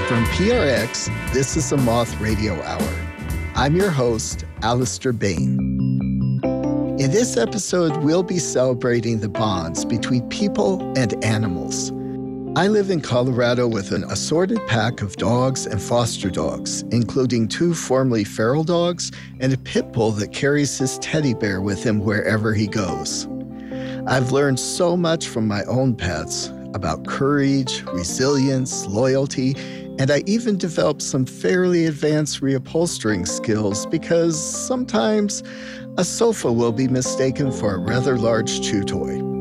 From PRX, this is the Moth Radio Hour. I'm your host, Alistair Bain. In this episode, we'll be celebrating the bonds between people and animals. I live in Colorado with an assorted pack of dogs and foster dogs, including 2 formerly feral dogs and a pit bull that carries his teddy bear with him wherever he goes. I've learned so much from my own pets about courage, resilience, loyalty, and I even developed some fairly advanced reupholstering skills because sometimes a sofa will be mistaken for a rather large chew toy.